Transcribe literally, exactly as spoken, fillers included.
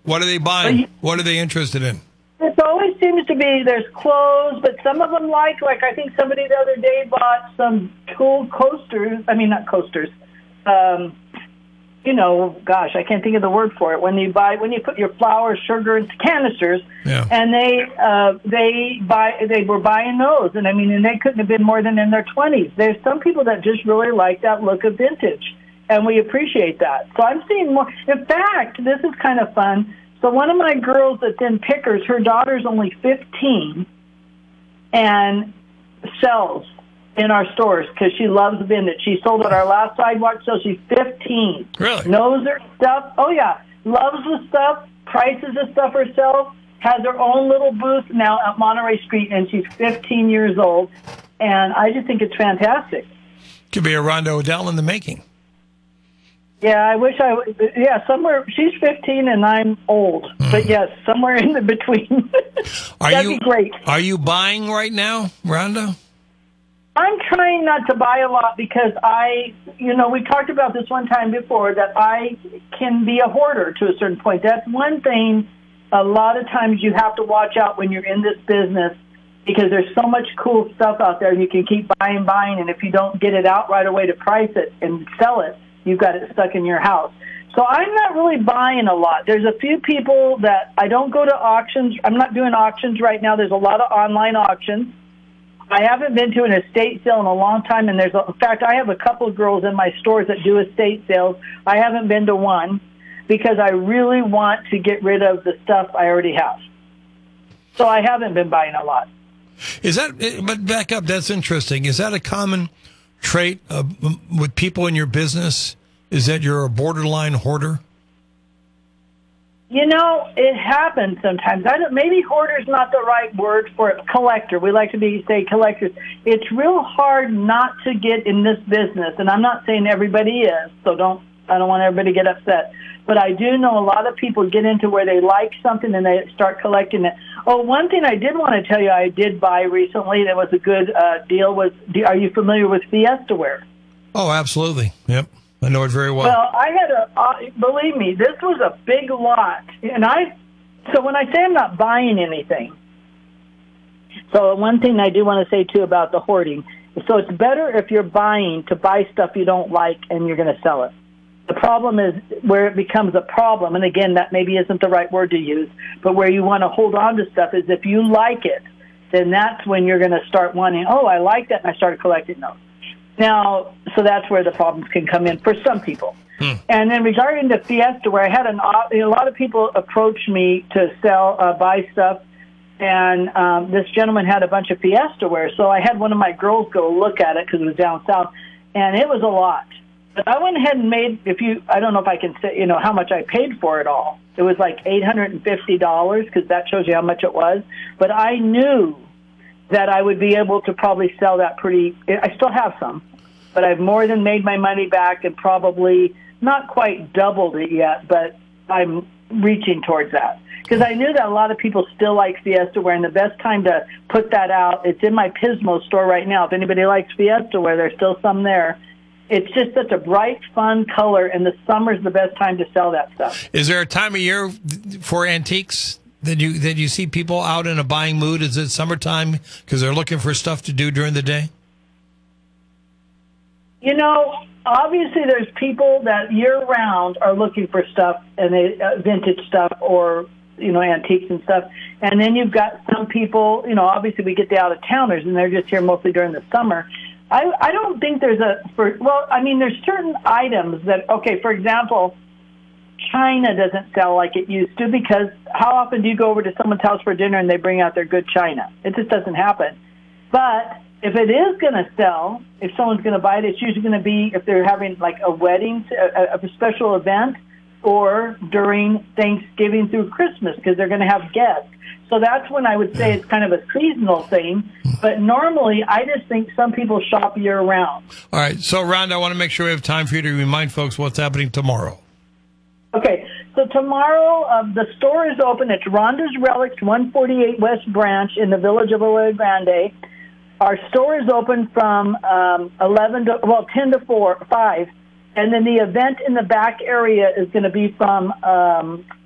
What are they buying? What are they interested in? It always seems to be there's clothes, but some of them like, like I think somebody the other day bought some cool coasters. I mean, not coasters. Um, you know, gosh, I can't think of the word for it. When you buy, when you put your flour, sugar into canisters, yeah. and they uh, they buy, they were buying those, and I mean, and they couldn't have been more than in their twenties. There's some people that just really like that look of vintage, and we appreciate that. So I'm seeing more. In fact, this is kind of fun. So one of my girls that's in Pickers, her daughter's only fifteen and sells in our stores because she loves vintage. She sold at our last sidewalk sale. She's fifteen. Really? Knows her stuff. Oh, yeah. Loves the stuff, prices the stuff herself, has her own little booth now at Monterey Street, and she's fifteen years old. And I just think it's fantastic. Could be a Rhonda O'Dell in the making. Yeah, I wish I would. Yeah, somewhere. She's fifteen and I'm old. Mm. But yes, somewhere in the between. Are That'd you, be great. Are you buying right now, Rhonda? I'm trying not to buy a lot because I, you know, we talked about this one time before that I can be a hoarder to a certain point. That's one thing a lot of times you have to watch out when you're in this business because there's so much cool stuff out there and you can keep buying, buying, and if you don't get it out right away to price it and sell it, you've got it stuck in your house. So I'm not really buying a lot. There's a few people that I don't go to auctions. I'm not doing auctions right now. There's a lot of online auctions. I haven't been to an estate sale in a long time, and there's, a, in fact, I have a couple of girls in my stores that do estate sales. I haven't been to one because I really want to get rid of the stuff I already have. So I haven't been buying a lot. Is that, but back up, that's interesting. Is that a common trait uh, with people in your business? Is that you're a borderline hoarder? You know, it happens sometimes. I don't, maybe hoarder's not the right word for it. Collector. We like to be say collectors. It's real hard not to get in this business, and I'm not saying everybody is, so don't. I don't want everybody to get upset. But I do know a lot of people get into where they like something and they start collecting it. Oh, one thing I did want to tell you I did buy recently that was a good uh, deal was, are you familiar with Fiestaware? Oh, absolutely. Yep. I know it very well. Well, I had a, uh, believe me, this was a big lot. And I, so when I say I'm not buying anything, so one thing I do want to say, too, about the hoarding, so it's better if you're buying to buy stuff you don't like and you're going to sell it. The problem is where it becomes a problem, and again, that maybe isn't the right word to use, but where you want to hold on to stuff is if you like it, then that's when you're going to start wanting, oh, I like that, and I started collecting those. Now, so that's where the problems can come in for some people. Hmm. And then regarding the Fiesta, where I had an, a lot of people approach me to sell, uh, buy stuff, and um, this gentleman had a bunch of Fiestaware, so I had one of my girls go look at it because it was down south, and it was a lot. But I went ahead and made, if you, I don't know if I can say, you know, how much I paid for it all. It was like eight hundred fifty dollars because that shows you how much it was. But I knew that I would be able to probably sell that pretty, I still have some, but I've more than made my money back and probably not quite doubled it yet, but I'm reaching towards that. Because I knew that a lot of people still like Fiestaware, and the best time to put that out, it's in my Pismo store right now. If anybody likes Fiestaware, there's still some there. It's just such a bright, fun color, and the summer's the best time to sell that stuff. Is there a time of year for antiques that you that you see people out in a buying mood? Is it summertime because they're looking for stuff to do during the day? You know, obviously there's people that year-round are looking for stuff, and they uh, vintage stuff or, you know, antiques and stuff. And then you've got some people, you know, obviously we get the out-of-towners, and they're just here mostly during the summer. I, I don't think there's a, for, well, I mean, there's certain items that, okay, for example, China doesn't sell like it used to because how often do you go over to someone's house for dinner and they bring out their good China? It just doesn't happen. But if it is going to sell, if someone's going to buy it, it's usually going to be if they're having like a wedding, a, a special event, or during Thanksgiving through Christmas because they're going to have guests. So that's when I would say it's kind of a seasonal thing. But normally, I just think some people shop year-round. All right. So, Rhonda, I want to make sure we have time for you to remind folks what's happening tomorrow. Okay. So tomorrow, uh, the store is open. It's Rhonda's Relics, one forty-eight West Branch in the village of Arroyo Grande. Our store is open from um, eleven to, well, ten to four, five. And then the event in the back area is going to be from um,